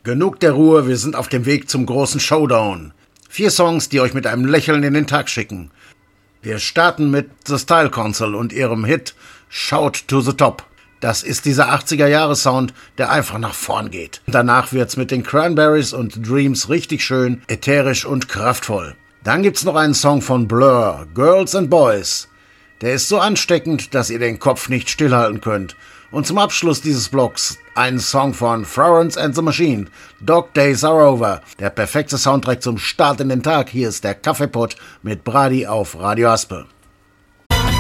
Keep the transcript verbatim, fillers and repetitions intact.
Genug der Ruhe, wir sind auf dem Weg zum großen Showdown. Vier Songs, die euch mit einem Lächeln in den Tag schicken. Wir starten mit The Style Council und ihrem Hit Shout to the Top. Das ist dieser achtziger-Jahre-Sound, der einfach nach vorn geht. Danach wird's mit den Cranberries und Dreams richtig schön, ätherisch und kraftvoll. Dann gibt's noch einen Song von Blur, Girls and Boys. Der ist so ansteckend, dass ihr den Kopf nicht stillhalten könnt. Und zum Abschluss dieses Blocks einen Song von Florence and the Machine, Dog Days Are Over. Der perfekte Soundtrack zum Start in den Tag. Hier ist der Kaffeepott mit Brady auf Radio Aspe.